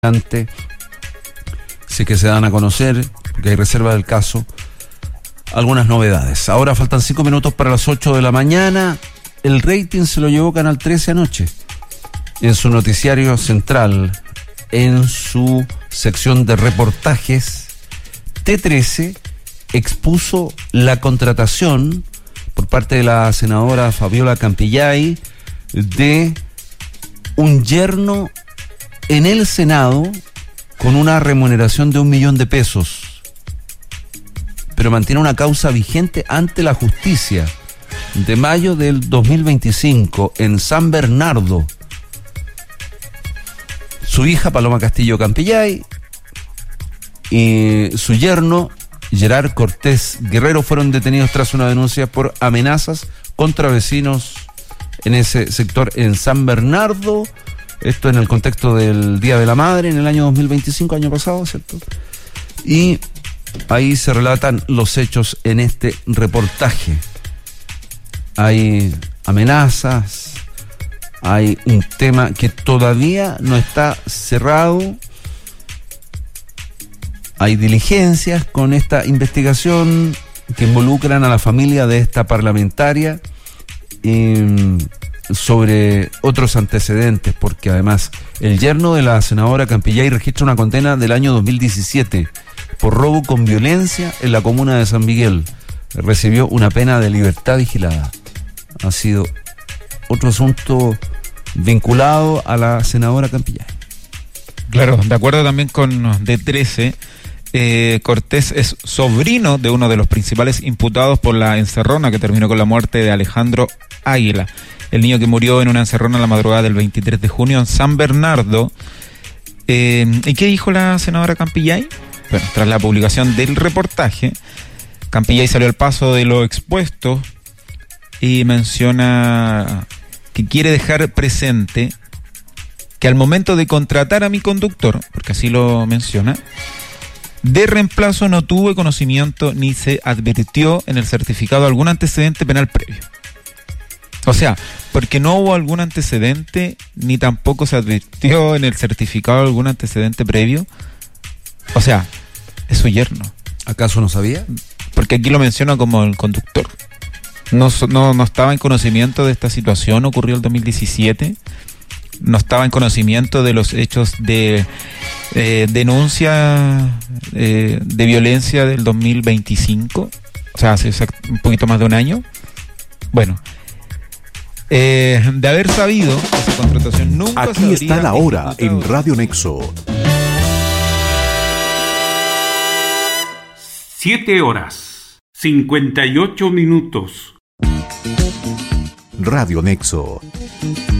Si es que se dan a conocer, porque hay reserva del caso, algunas novedades. Ahora faltan 5 minutos para las 8 de la mañana. El rating se lo llevó Canal 13 anoche, en su noticiario central, en su sección de reportajes. T13 expuso la contratación por parte de la senadora Fabiola Campillay de un yerno en el Senado con una remuneración de 1 millón de pesos, pero mantiene una causa vigente ante la justicia de mayo del 2025 en San Bernardo. Su hija Paloma Castillo Campillay y su yerno Gerard Cortés Guerrero fueron detenidos tras una denuncia por amenazas contra vecinos en ese sector en San Bernardo. Esto en el contexto del Día de la Madre en el año 2025, año pasado, ¿cierto? Y ahí se relatan los hechos en este reportaje. Hay amenazas, hay un tema que todavía no está cerrado. Hay diligencias con esta investigación que involucran a la familia de esta parlamentaria sobre otros antecedentes, porque además el yerno de la senadora Campillay registra una condena del año 2017 por robo con violencia en la comuna de San Miguel. Recibió una pena de libertad vigilada. Ha sido otro asunto vinculado a la senadora Campillay. Claro, de acuerdo también con D13, Cortés es sobrino de uno de los principales imputados por la encerrona que terminó con la muerte de Alejandro Águila, el niño que murió en una encerrona la madrugada del 23 de junio en San Bernardo. ¿Y qué dijo la senadora Campillay? Bueno, tras la publicación del reportaje, Campillay salió al paso de lo expuesto y menciona que quiere dejar presente que al momento de contratar a mi conductor, porque así lo menciona, de reemplazo no tuve conocimiento ni se advirtió en el certificado algún antecedente penal previo. O sea, porque no hubo algún antecedente ni tampoco se advirtió en el certificado algún antecedente previo. O sea, es su yerno. ¿Acaso no sabía? Porque aquí lo menciona como el conductor. No estaba en conocimiento de esta situación, ocurrió el 2017. No estaba en conocimiento de los hechos de denuncia de violencia del 2025, o sea, hace un poquito más de un año. Bueno, de haber sabido esa contratación nunca aquí se habría está la hora ejecutado. en Radio Nexo. 7:58 minutos. Radio Nexo.